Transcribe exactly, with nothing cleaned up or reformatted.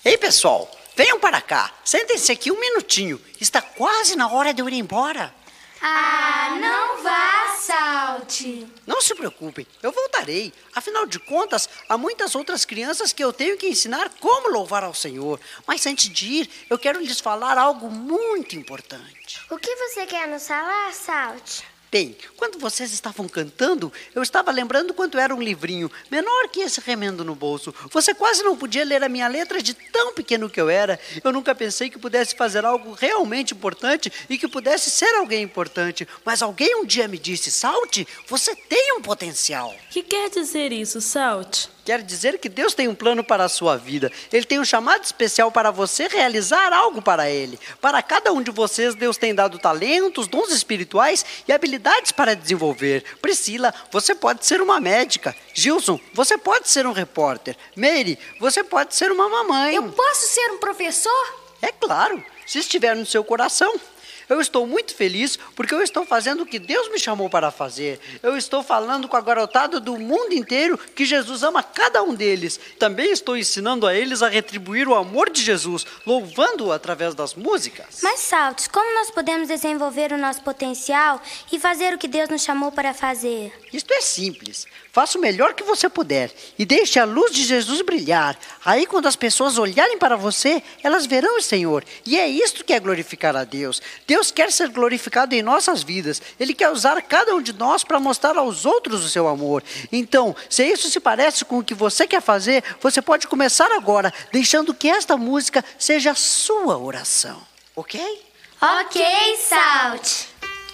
Ei, pessoal, venham para cá. Sentem-se aqui um minutinho. Está quase na hora de eu ir embora. Ah, não vá, Salt. Não se preocupem, eu voltarei. Afinal de contas, há muitas outras crianças que eu tenho que ensinar como louvar ao Senhor. Mas antes de ir, eu quero lhes falar algo muito importante. O que você quer nos falar, Salt? Bem, quando vocês estavam cantando, eu estava lembrando quanto era um livrinho, menor que esse remendo no bolso. Você quase não podia ler a minha letra de tão pequeno que eu era. Eu nunca pensei que pudesse fazer algo realmente importante e que pudesse ser alguém importante. Mas alguém um dia me disse, Salt, você tem um potencial. O que quer dizer isso, Salt? Quer dizer que Deus tem um plano para a sua vida. Ele tem um chamado especial para você realizar algo para Ele. Para cada um de vocês, Deus tem dado talentos, dons espirituais e habilidades para desenvolver. Priscila, você pode ser uma médica. Gilson, você pode ser um repórter. Mary, você pode ser uma mamãe. Eu posso ser um professor? É claro, se estiver no seu coração. Eu estou muito feliz porque eu estou fazendo o que Deus me chamou para fazer. Eu estou falando com a garotada do mundo inteiro que Jesus ama cada um deles. Também estou ensinando a eles a retribuir o amor de Jesus, louvando-o através das músicas. Mas, Salt, como nós podemos desenvolver o nosso potencial e fazer o que Deus nos chamou para fazer? Isto é simples. Faça o melhor que você puder e deixe a luz de Jesus brilhar. Aí, quando as pessoas olharem para você, elas verão o Senhor. E é isto que é glorificar a Deus. Deus quer ser glorificado em nossas vidas. Ele quer usar cada um de nós para mostrar aos outros o seu amor. Então, se isso se parece com o que você quer fazer, você pode começar agora, deixando que esta música seja a sua oração. Ok? Ok, Salt.